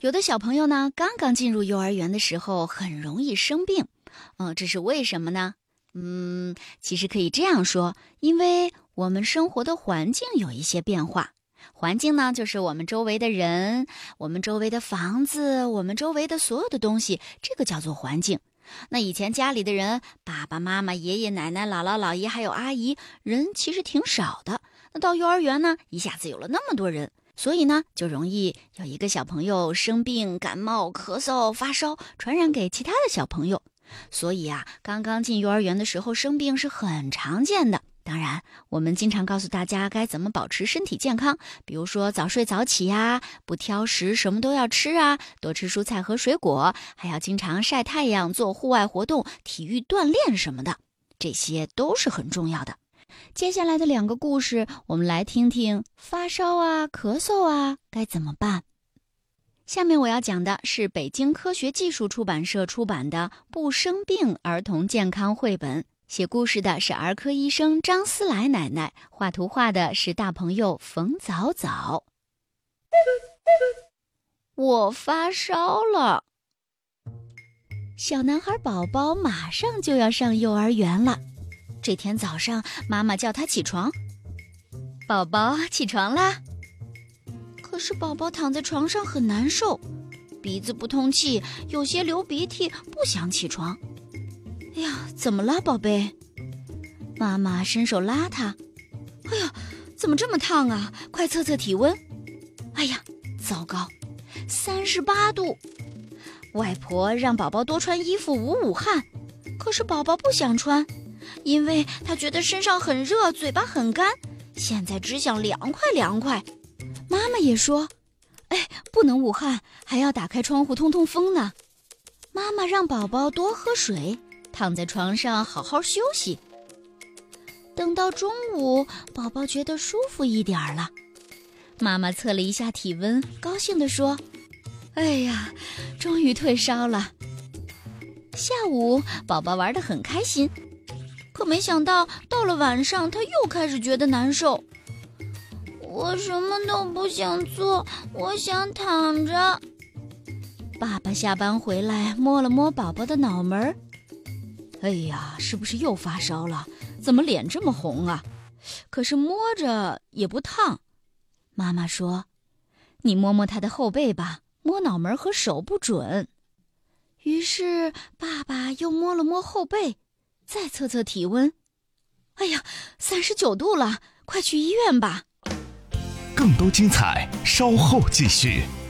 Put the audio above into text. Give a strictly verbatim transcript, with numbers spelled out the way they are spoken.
有的小朋友呢，刚刚进入幼儿园的时候很容易生病，嗯、呃，这是为什么呢？嗯，其实可以这样说，因为我们生活的环境有一些变化。环境呢，就是我们周围的人，我们周围的房子，我们周围的所有的东西，这个叫做环境。那以前家里的人，爸爸妈妈、爷爷奶奶、姥姥姥爷还有阿姨，人其实挺少的。那到幼儿园呢，一下子有了那么多人，所以呢，就容易有一个小朋友生病、感冒、咳嗽、发烧，传染给其他的小朋友。所以啊，刚刚进幼儿园的时候生病是很常见的。当然，我们经常告诉大家该怎么保持身体健康，比如说早睡早起呀，不挑食，什么都要吃啊，多吃蔬菜和水果，还要经常晒太阳，做户外活动、体育锻炼什么的，这些都是很重要的。接下来的两个故事，我们来听听发烧啊、咳嗽啊该怎么办。下面我要讲的是北京科学技术出版社出版的《不生病儿童健康绘本》，写故事的是儿科医生张思来奶奶，画图画的是大朋友冯早早。我发烧了。小男孩宝宝马上就要上幼儿园了。这天早上，妈妈叫他起床。宝宝，起床啦。可是宝宝躺在床上很难受，鼻子不通气，有些流鼻涕，不想起床。哎呀，怎么了，宝贝？妈妈伸手拉他。哎呀，怎么这么烫啊？快测测体温。哎呀，糟糕，三十八度。外婆让宝宝多穿衣服捂捂汗，可是宝宝不想穿，因为他觉得身上很热，嘴巴很干，现在只想凉快凉快。妈妈也说，哎，不能捂汗，还要打开窗户通通风呢。妈妈让宝宝多喝水，躺在床上好好休息。等到中午，宝宝觉得舒服一点了。妈妈测了一下体温，高兴地说，哎呀，终于退烧了。下午，宝宝玩得很开心，可没想到到了晚上，他又开始觉得难受。我什么都不想做，我想躺着。爸爸下班回来，摸了摸宝宝的脑门。哎呀，是不是又发烧了？怎么脸这么红啊？可是摸着也不烫。妈妈说，你摸摸他的后背吧，摸脑门和手不准。于是爸爸又摸了摸后背，再测测体温。哎呀，三十九度了，快去医院吧。 更多精彩，稍后继续。